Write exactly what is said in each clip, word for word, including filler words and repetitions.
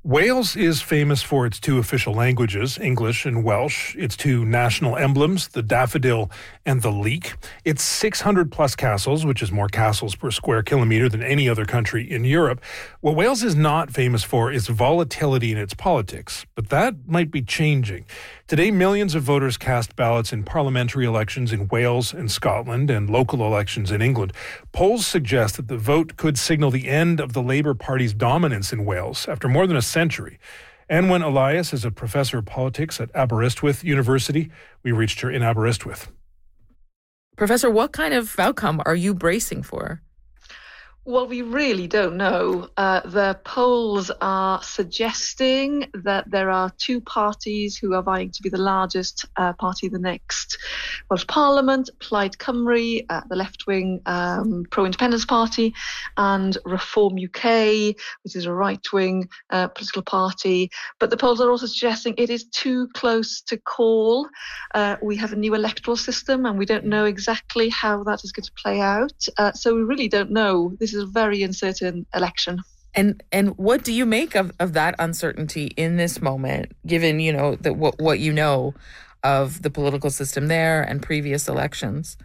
Wales is famous for its two official languages, English and Welsh, its two national emblems, the daffodil and the leek, its six hundred plus castles, which is more castles per square kilometre than any other country in Europe. What Wales is not famous for is volatility in its politics, but that might be changing. Today, millions of voters cast ballots in parliamentary elections in Wales and Scotland and local elections in England. Polls suggest that the vote could signal the end of the Labour Party's dominance in Wales after more than a century. Anwen Elias is a professor of politics at Aberystwyth University. We reached her in Aberystwyth. Professor, what kind of outcome are you bracing for? Well, we really don't know. Uh, the polls are suggesting that there are two parties who are vying to be the largest uh, party in the next Welsh Parliament, Plaid Cymru, uh, the left-wing um, pro-independence party, and Reform U K, which is a right-wing uh, political party. But the polls are also suggesting it is too close to call. Uh, we have a new electoral system, and we don't know exactly how that is going to play out. Uh, so we really don't know. This is a very uncertain election. And and what do you make of, of that uncertainty in this moment, given, you know, that what, what you know of the political system there and previous elections?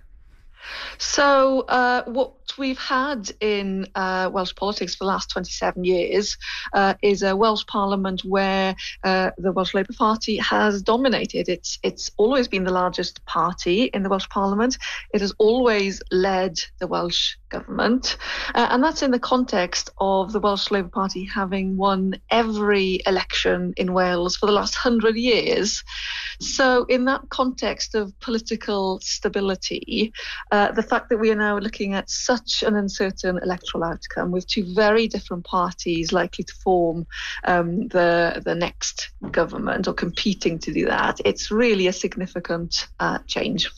So uh, what we've had in uh, Welsh politics for the last twenty-seven years uh, is a Welsh Parliament where uh, the Welsh Labour Party has dominated. It's it's always been the largest party in the Welsh Parliament. It has always led the Welsh government. Uh, and that's in the context of the Welsh Labour Party having won every election in Wales for the last hundred years. So in that context of political stability, uh, the fact that we are now looking at such an uncertain electoral outcome with two very different parties likely to form um, the, the next government or competing to do that, it's really a significant uh, change.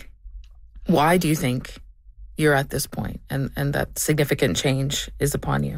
Why do you think you're at this point and, and that significant change is upon you?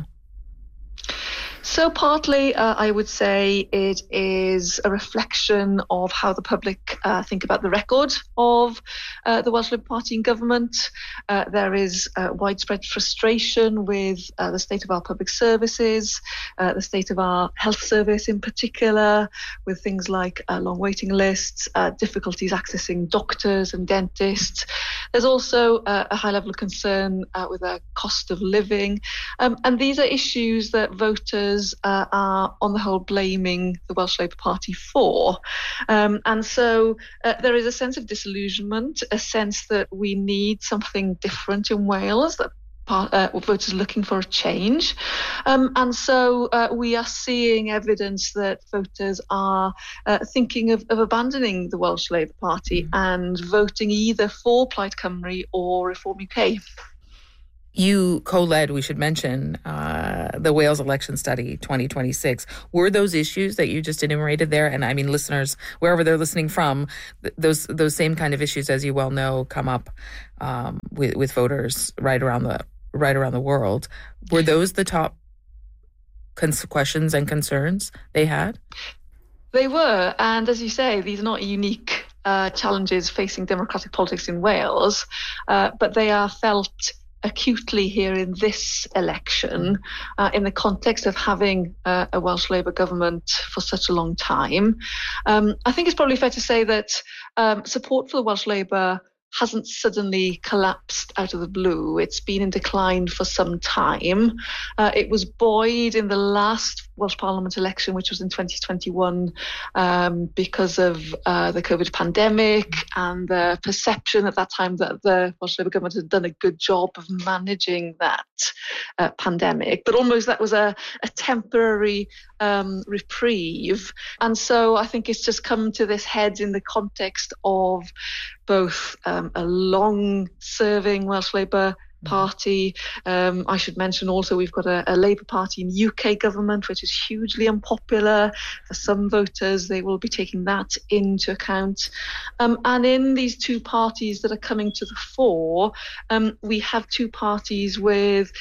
So partly, uh, I would say it is a reflection of how the public uh, think about the record of uh, the Welsh Labour Party in government. Uh, there is uh, widespread frustration with uh, the state of our public services, uh, the state of our health service in particular, with things like uh, long waiting lists, uh, difficulties accessing doctors and dentists. There's also uh, a high level of concern uh, with the cost of living. Um, and these are issues that voters Uh, are on the whole blaming the Welsh Labour Party for. Um, and so uh, there is a sense of disillusionment, a sense that we need something different in Wales, that part, uh, voters are looking for a change. Um, and so uh, we are seeing evidence that voters are uh, thinking of, of abandoning the Welsh Labour Party mm. and voting either for Plaid Cymru or Reform U K. You co-led, we should mention, uh, the Wales Election Study twenty twenty-six. Were those issues that you just enumerated there, and I mean listeners, wherever they're listening from, th- those those same kind of issues, as you well know, come up um, with, with voters right around the right around the world. Were those the top cons- questions and concerns they had? They were, and as you say, these are not unique uh, challenges facing democratic politics in Wales, uh, but they are felt acutely here in this election, uh, in the context of having uh, a Welsh Labour government for such a long time. Um, I think it's probably fair to say that um, support for the Welsh Labour hasn't suddenly collapsed out of the blue. It's been in decline for some time. Uh, it was buoyed in the last Welsh Parliament election, which was in twenty twenty-one, um, because of uh, the COVID pandemic and the perception at that time that the Welsh Labour government had done a good job of managing that uh, pandemic. But almost that was a, a temporary um, reprieve. And so I think it's just come to this head in the context of both um, a long-serving Welsh Labour Party. Um, I should mention also we've got a, a Labour Party in U K government, which is hugely unpopular for some voters. They will be taking that into account. Um, and in these two parties that are coming to the fore, um, we have two parties with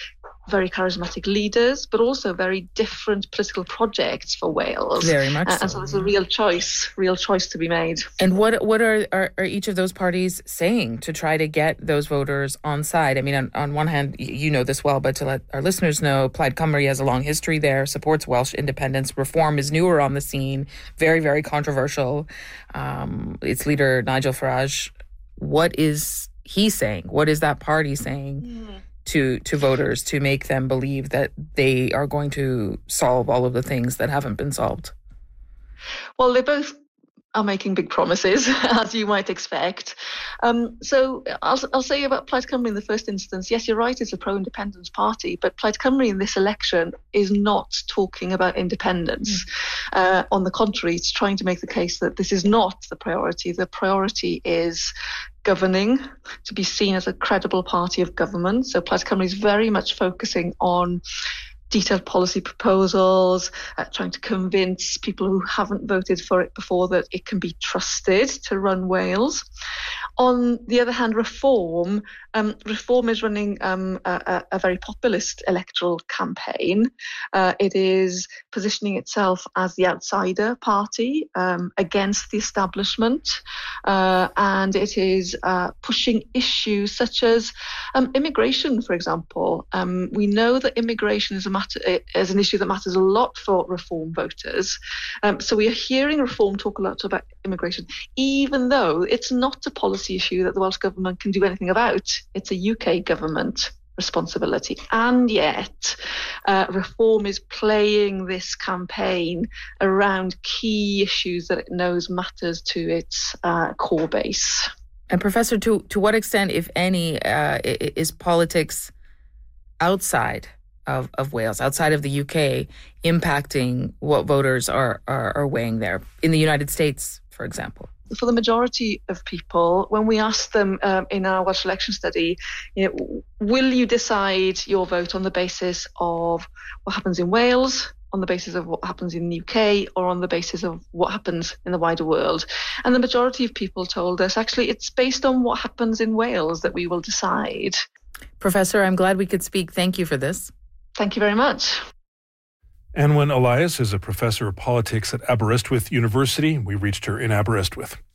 very charismatic leaders, but also very different political projects for Wales. Very much uh, so. And so there's a real choice, real choice to be made. And what what are, are, are each of those parties saying to try to get those voters on side? I mean, on, on one hand, you know this well, but to let our listeners know, Plaid Cymru has a long history there, supports Welsh independence. Reform is newer on the scene, very, very controversial. Um, its leader, Nigel Farage, what is he saying? What is that party saying? Mm. to to voters to make them believe that they are going to solve all of the things that haven't been solved? Well, they both are making big promises, as you might expect. Um, so I'll, I'll say about Plaid Cymru in the first instance, yes, you're right, it's a pro-independence party, but Plaid Cymru in this election is not talking about independence. Mm. Uh, on the contrary, it's trying to make the case that this is not the priority. The priority is governing, to be seen as a credible party of government. So Plaid Cymru is very much focusing on detailed policy proposals, uh, trying to convince people who haven't voted for it before that it can be trusted to run Wales. On the other hand, Reform, um, Reform is running um, a, a very populist electoral campaign. Uh, it is positioning itself as the outsider party um, against the establishment, uh, and it is uh, pushing issues such as um, immigration, for example. Um, we know that immigration is a matter is an issue that matters a lot for Reform voters. Um, so we are hearing Reform talk a lot about immigration, even though it's not a policy issue that the Welsh Government can do anything about. It's a U K government responsibility. And yet, uh, Reform is playing this campaign around key issues that it knows matters to its uh, core base. And Professor, to, to what extent, if any, uh, is politics outside of, of Wales, outside of the U K, impacting what voters are, are, are weighing there? In the United States, for example? For the majority of people, when we ask them um, in our Welsh election study, you know, will you decide your vote on the basis of what happens in Wales, on the basis of what happens in the U K, or on the basis of what happens in the wider world? And the majority of people told us, actually, it's based on what happens in Wales that we will decide. Professor, I'm glad we could speak. Thank you for this. Thank you very much. Anwen Elias is a professor of politics at Aberystwyth University. We reached her in Aberystwyth.